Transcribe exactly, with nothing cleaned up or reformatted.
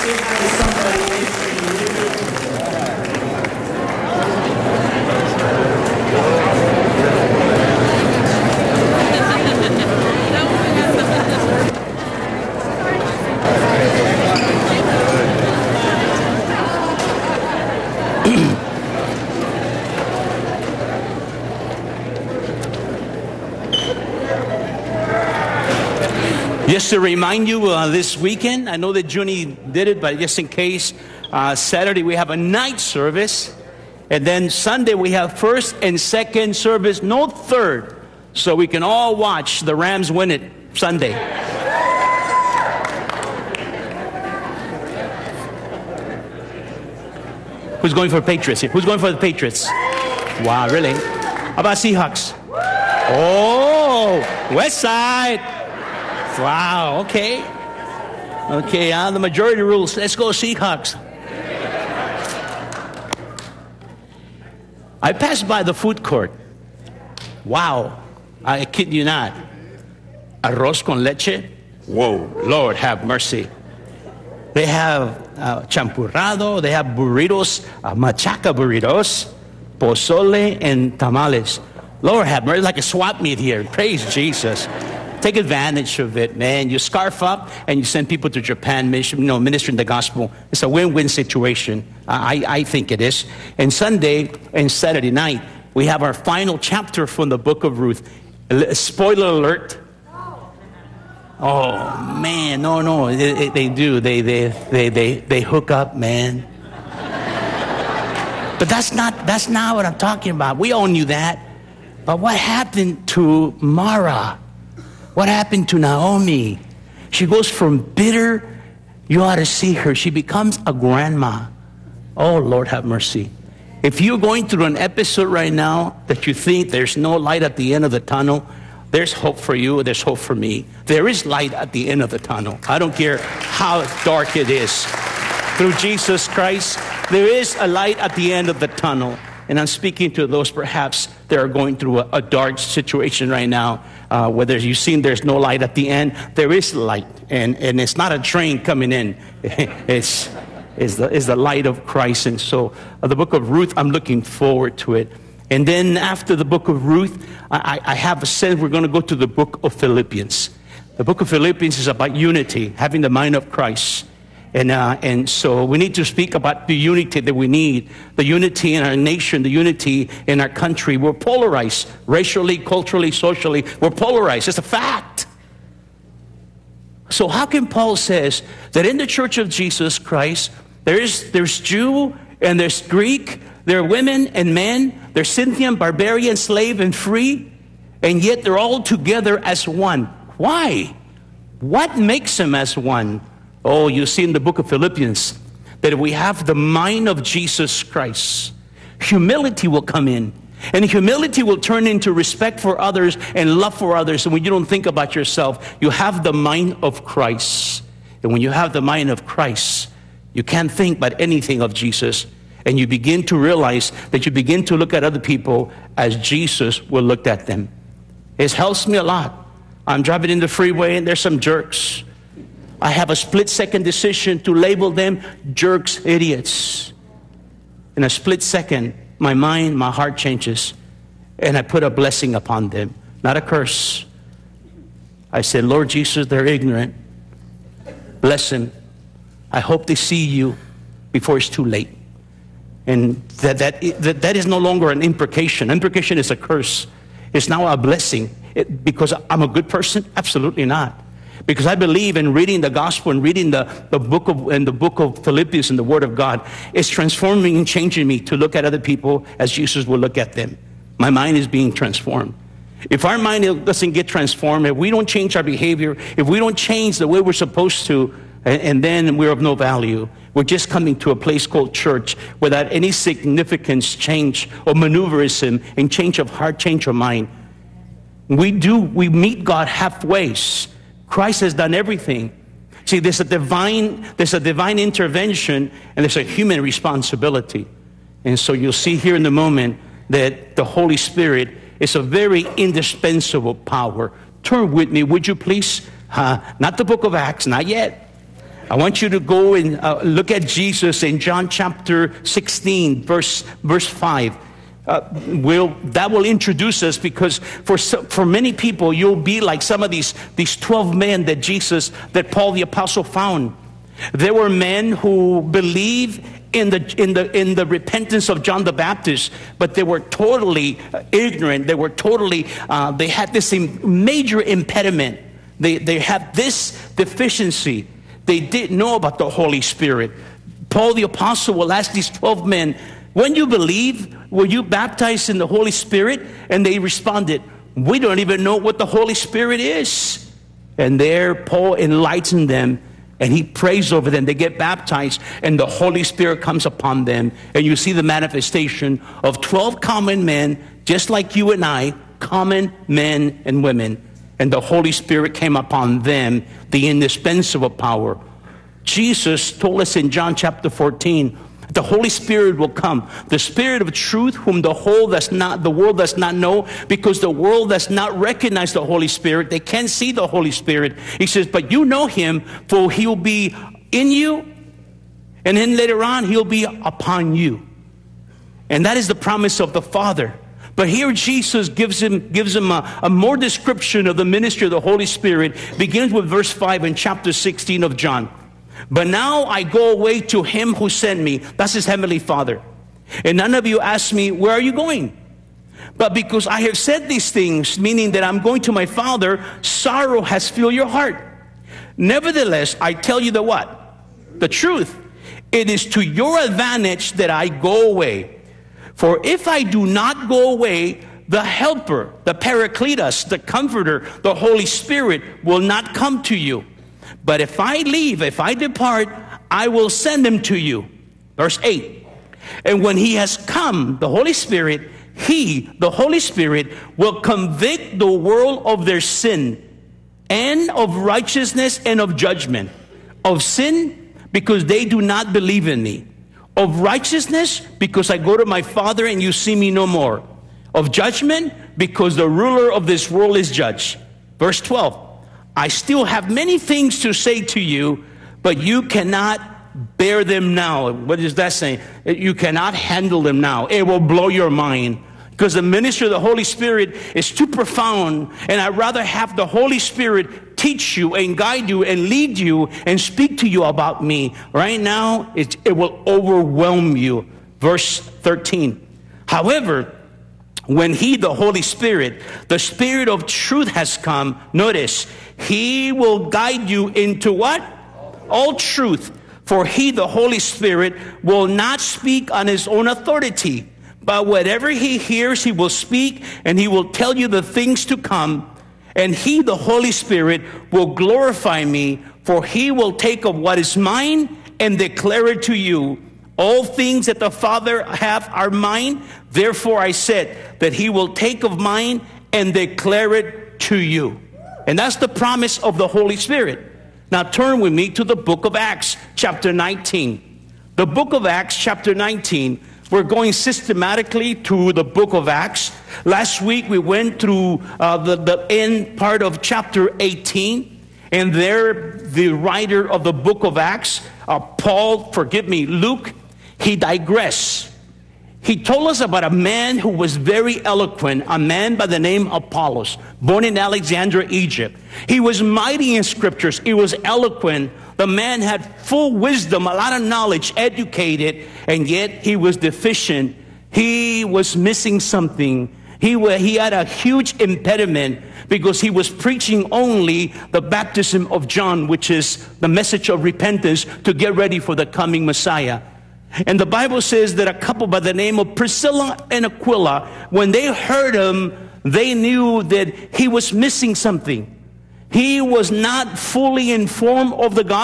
say hi to somebody next to you. Just to remind you, uh, this weekend, I know that Junie did it, but just in case, uh, Saturday we have a night service. And then Sunday we have first and second service, no third. So we can all watch the Rams win it Sunday. Who's going for Patriots here? Who's going for the Patriots? Wow, really? How about Seahawks? Oh, West Side. Wow, okay. Okay, uh, the majority rules. Let's go Seahawks. I passed by the food court. Wow, I kid you not. Arroz con leche. Whoa, Lord have mercy. They have uh, champurrado. They have burritos, uh, machaca burritos, pozole, and tamales. Lord have mercy, like a swap meet here. Praise Jesus. Take advantage of it, man. You scarf up and you send people to Japan, you know, ministering the gospel. It's a win-win situation. I, I think it is. And Sunday and Saturday night, we have our final chapter from the book of Ruth. Spoiler alert. Oh, man. No, no. They, they do. They, they, they, they, they hook up, man. But that's not, that's not what I'm talking about. We all knew that. But what happened to Mara? What happened to Naomi? She goes from bitter, you ought to see her. She becomes a grandma. Oh, Lord have mercy. If you're going through an episode right now that you think there's no light at the end of the tunnel, there's hope for you, there's hope for me. There is light at the end of the tunnel. I don't care how dark it is. Through Jesus Christ, there is a light at the end of the tunnel. And I'm speaking to those perhaps that are going through a, a dark situation right now. Uh, whether you've seen there's no light at the end, there is light. And, and it's not a train coming in. it's, it's, the, it's the light of Christ. And so uh, the book of Ruth, I'm looking forward to it. And then after the book of Ruth, I, I have a sense we're going to go to the book of Philippians. The book of Philippians is about unity, having the mind of Christ. And uh, and so we need to speak about the unity that we need, the unity in our nation, the unity in our country. We're polarized, racially, culturally, socially. We're polarized. It's a fact. So how can Paul says that in the church of Jesus Christ, there is there's Jew and there's Greek, there are women and men, there's Scythian, barbarian, slave, and free, and yet they're all together as one. Why? What makes them as one? Oh, you see in the book of Philippians that if we have the mind of Jesus Christ, humility will come in. And humility will turn into respect for others and love for others. And when you don't think about yourself, you have the mind of Christ. And when you have the mind of Christ, you can't think about anything of Jesus. And you begin to realize that you begin to look at other people as Jesus will look at them. It helps me a lot. I'm driving in the freeway and there's some jerks. I have a split-second decision to label them jerks, idiots. In a split second, my mind, my heart changes, and I put a blessing upon them, not a curse. I said, Lord Jesus, they're ignorant. Bless them. I hope they see you before it's too late. And that, that, that, that is no longer an imprecation. Imprecation is a curse. It's now a blessing. It, because I'm a good person? Absolutely not. Because I believe in reading the gospel and reading the, the book of and the book of Philippians and the word of God is transforming and changing me to look at other people as Jesus will look at them. My mind is being transformed. If our mind doesn't get transformed, if we don't change our behavior, if we don't change the way we're supposed to, and, and then we're of no value. We're just coming to a place called church without any significance, change, or maneuverism, and change of heart, change of mind. We do, we meet God halfway. Christ has done everything. See, there's a divine, there's a divine intervention, and there's a human responsibility. And so you'll see here in the moment that the Holy Spirit is a very indispensable power. Turn with me, would you please? Uh, not the book of Acts, not yet. I want you to go and uh, look at Jesus in John chapter sixteen, verse verse five. Uh, will that will introduce us, because for so, for many people you'll be like some of these these twelve men that Jesus, that Paul the apostle found. There were men who believed in the in the in the repentance of John the Baptist, but they were totally ignorant. They were totally uh, they had this major impediment. They they had this deficiency. They didn't know about the Holy Spirit. Paul the apostle will ask these twelve men, when you believe, were you baptized in the Holy Spirit? And they responded, we don't even know what the Holy Spirit is. And there Paul enlightened them, and he prays over them. They get baptized, and the Holy Spirit comes upon them. And you see the manifestation of twelve common men, just like you and I, common men and women. And the Holy Spirit came upon them, the indispensable power. Jesus told us in John chapter fourteen, the Holy Spirit will come, the Spirit of truth, whom the whole does not, the world does not know, because the world does not recognize the Holy Spirit. They can't see the Holy Spirit. He says, but you know him, for he will be in you, and then later on he'll be upon you. And that is the promise of the Father. But here Jesus gives him gives him a, a more description of the ministry of the Holy Spirit. Begins with verse five in chapter sixteen of John. But now I go away to him who sent me. That's his heavenly Father. And none of you ask me, where are you going? But because I have said these things, meaning that I'm going to my Father, sorrow has filled your heart. Nevertheless, I tell you the what? The truth. It is to your advantage that I go away. For if I do not go away, the Helper, the Paracletus, the Comforter, the Holy Spirit will not come to you. But if I leave, if I depart, I will send him to you. Verse eight. And when he has come, the Holy Spirit, he, the Holy Spirit, will convict the world of their sin, and of righteousness, and of judgment. Of sin, because they do not believe in me. Of righteousness, because I go to my Father and you see me no more. Of judgment, because the ruler of this world is judged. Verse twelve. I still have many things to say to you, but you cannot bear them now. What is that saying? You cannot handle them now. It will blow your mind. Because the ministry of the Holy Spirit is too profound, and I'd rather have the Holy Spirit teach you and guide you and lead you and speak to you about me. Right now, it, it will overwhelm you. Verse thirteen. However, when he, the Holy Spirit, the Spirit of truth has come, notice, he will guide you into what? All truth. For he, the Holy Spirit, will not speak on his own authority, but whatever he hears, he will speak, and he will tell you the things to come. And he, the Holy Spirit, will glorify me, for he will take of what is mine and declare it to you. All things that the Father hath are mine. Therefore I said that he will take of mine and declare it to you. And that's the promise of the Holy Spirit. Now turn with me to the book of Acts, chapter nineteen. The book of Acts, chapter nineteen. We're going systematically through the book of Acts. Last week we went through uh, the, the end part of chapter eighteen. And there the writer of the book of Acts, uh, Paul, forgive me, Luke, he digressed. He told us about a man who was very eloquent, a man by the name of Apollos, born in Alexandria, Egypt. He was mighty in scriptures. He was eloquent. The man had full wisdom, a lot of knowledge, educated, and yet he was deficient. He was missing something. He, he had a huge impediment because he was preaching only the baptism of John, which is the message of repentance to get ready for the coming Messiah. And the Bible says that a couple by the name of Priscilla and Aquila, when they heard him, they knew that he was missing something. He was not fully informed of the gospel.